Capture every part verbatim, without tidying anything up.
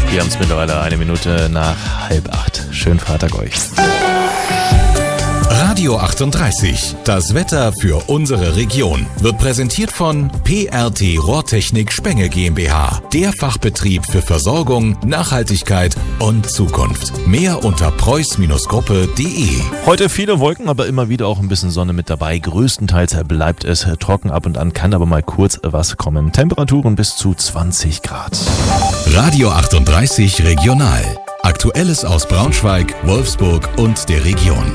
Wir haben es mittlerweile eine Minute nach halb acht. Schönen Freitag euch. Radio achtunddreißig, das Wetter für unsere Region, wird präsentiert von P R T Rohrtechnik Spenge GmbH, der Fachbetrieb für Versorgung, Nachhaltigkeit und Zukunft. Mehr unter preuß Gruppe punkt de. Heute viele Wolken, aber immer wieder auch ein bisschen Sonne mit dabei. Größtenteils bleibt es trocken, ab und an kann aber mal kurz was kommen. Temperaturen bis zu zwanzig Grad. Radio achtunddreißig Regional. Aktuelles aus Braunschweig, Wolfsburg und der Region.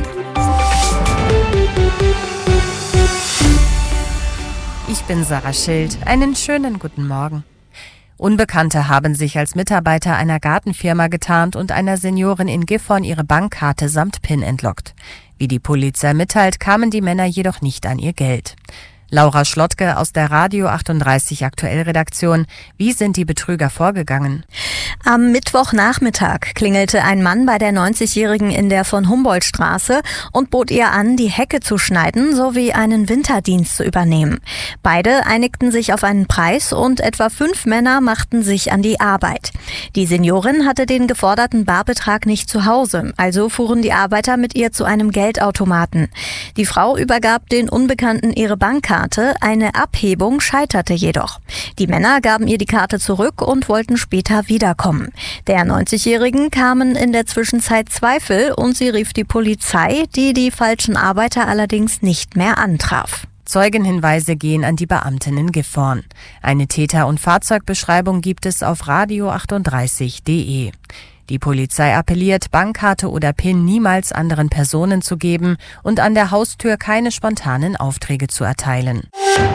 Ich bin Sarah Schild. Einen schönen guten Morgen. Unbekannte haben sich als Mitarbeiter einer Gartenfirma getarnt und einer Seniorin in Gifhorn ihre Bankkarte samt PIN entlockt. Wie die Polizei mitteilt, kamen die Männer jedoch nicht an ihr Geld. Laura Schlottke aus der Radio achtunddreißig Aktuell-Redaktion. Wie sind die Betrüger vorgegangen? Am Mittwochnachmittag klingelte ein Mann bei der neunzigjährigen in der von Humboldt-Straße und bot ihr an, die Hecke zu schneiden sowie einen Winterdienst zu übernehmen. Beide einigten sich auf einen Preis und etwa fünf Männer machten sich an die Arbeit. Die Seniorin hatte den geforderten Barbetrag nicht zu Hause, also fuhren die Arbeiter mit ihr zu einem Geldautomaten. Die Frau übergab den Unbekannten ihre Bankkarte. Eine Abhebung scheiterte jedoch. Die Männer gaben ihr die Karte zurück und wollten später wiederkommen. Der neunzigjährigen kamen in der Zwischenzeit Zweifel und sie rief die Polizei, die die falschen Arbeiter allerdings nicht mehr antraf. Zeugenhinweise gehen an die Beamten in Gifhorn. Eine Täter- und Fahrzeugbeschreibung gibt es auf radio achtunddreißig punkt de. Die Polizei appelliert, Bankkarte oder PIN niemals anderen Personen zu geben und an der Haustür keine spontanen Aufträge zu erteilen.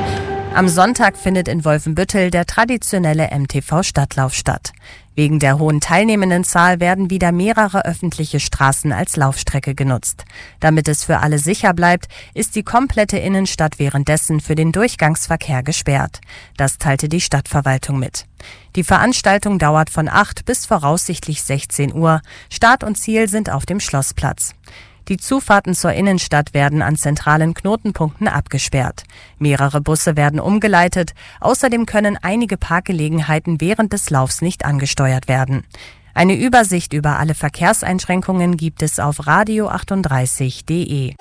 Am Sonntag findet in Wolfenbüttel der traditionelle M T V-Stadtlauf statt. Wegen der hohen Teilnehmendenzahl werden wieder mehrere öffentliche Straßen als Laufstrecke genutzt. Damit es für alle sicher bleibt, ist die komplette Innenstadt währenddessen für den Durchgangsverkehr gesperrt. Das teilte die Stadtverwaltung mit. Die Veranstaltung dauert von acht bis voraussichtlich sechzehn Uhr. Start und Ziel sind auf dem Schlossplatz. Die Zufahrten zur Innenstadt werden an zentralen Knotenpunkten abgesperrt. Mehrere Busse werden umgeleitet. Außerdem können einige Parkgelegenheiten während des Laufs nicht angesteuert werden. Eine Übersicht über alle Verkehrseinschränkungen gibt es auf radio achtunddreißig punkt de.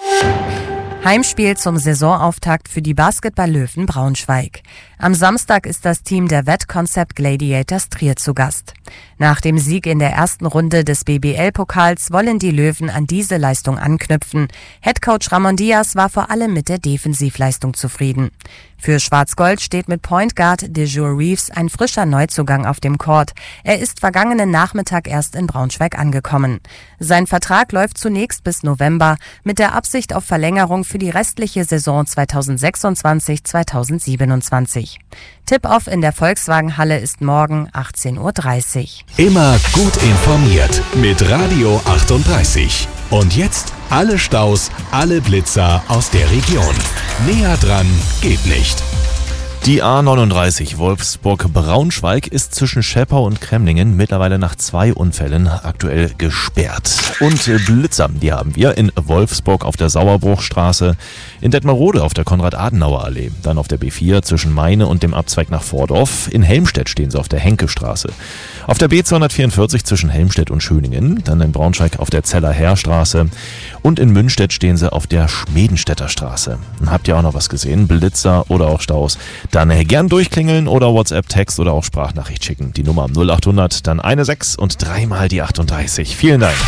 Heimspiel zum Saisonauftakt für die Basketball-Löwen Braunschweig. Am Samstag ist das Team der Wettconcept Gladiators Trier zu Gast. Nach dem Sieg in der ersten Runde des B B L-Pokals wollen die Löwen an diese Leistung anknüpfen. Headcoach Ramon Diaz war vor allem mit der Defensivleistung zufrieden. Für Schwarz-Gold steht mit Point Guard DeJour Reeves ein frischer Neuzugang auf dem Court. Er ist vergangenen Nachmittag erst in Braunschweig angekommen. Sein Vertrag läuft zunächst bis November mit der Absicht auf Verlängerung für die restliche Saison zweitausendsechsundzwanzig zweitausendsiebenundzwanzig. Tip-Off in der Volkswagenhalle ist morgen achtzehn Uhr dreißig. Immer gut informiert mit Radio achtunddreißig. Und jetzt alle Staus, alle Blitzer aus der Region. Näher dran geht nicht. Die A neununddreißig Wolfsburg-Braunschweig ist zwischen Schepper und Kremlingen mittlerweile nach zwei Unfällen aktuell gesperrt. Und Blitzer, die haben wir in Wolfsburg auf der Sauerbruchstraße, in Detmerode auf der Konrad-Adenauer-Allee, dann auf der B vier zwischen Meine und dem Abzweig nach Vordorf. In Helmstedt stehen sie auf der Henkestraße. Auf der B zweihundertvierundvierzig zwischen Helmstedt und Schöningen, dann in Braunschweig auf der Zeller-Heerstraße und in Münstedt stehen sie auf der Schmedenstädter Straße. Habt ihr auch noch was gesehen? Blitzer oder auch Staus? Dann gern durchklingeln oder WhatsApp-Text oder auch Sprachnachricht schicken. Die Nummer null achthundert, dann eine sechs und dreimal die achtunddreißig. Vielen Dank.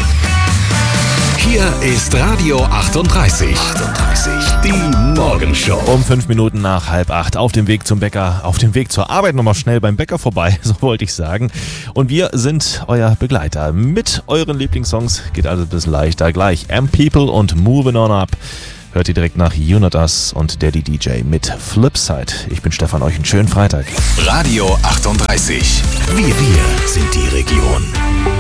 Hier ist Radio achtunddreißig. achtunddreißig. Die Morgenshow. Um fünf Minuten nach halb acht auf dem Weg zum Bäcker, auf dem Weg zur Arbeit nochmal schnell beim Bäcker vorbei, so wollte ich sagen. Und wir sind euer Begleiter. Mit euren Lieblingssongs geht alles ein bisschen leichter. Gleich Am People und Moving On Up. Hört ihr direkt nach You Not Us und Daddy D J mit Flipside. Ich bin Stefan, euch einen schönen Freitag. Radio achtunddreißig. Wir, wir sind die Region.